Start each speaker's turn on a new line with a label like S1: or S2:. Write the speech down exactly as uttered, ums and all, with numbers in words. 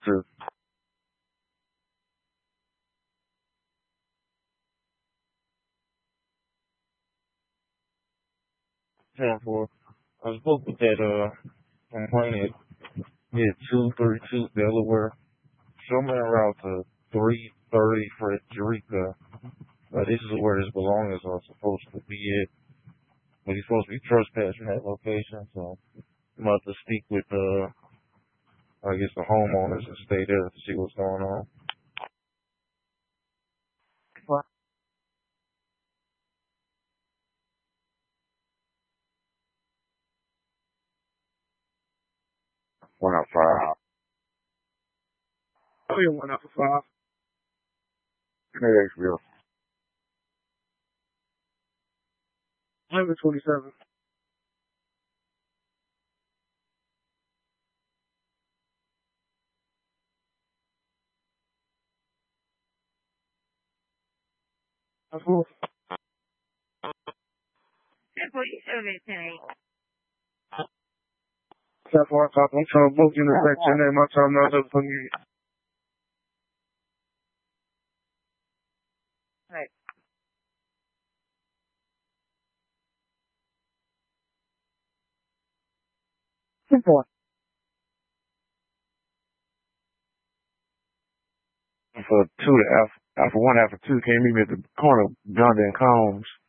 S1: to ten four. I spoke with that uh complainant at two thirty two Delaware. Show me en route to three thirty Frederica. Uh, this is where his belongings are supposed to be at. But he's supposed to be trespassing that location, so I'm about to speak with uh I guess the homeowners and stay there to see what's going on. One out five.
S2: Oh, yeah, one out for five.
S1: Nashville.
S2: eleven twenty-seven. That's cool.
S3: ten forty-seven tonight.
S2: That's why I thought I'm trying to book in the section and my time not up for me.
S3: Right.
S2: ten four.
S1: For two to Alpha, Alpha one, Alpha two, came meet me at the corner of Gundy and Combs.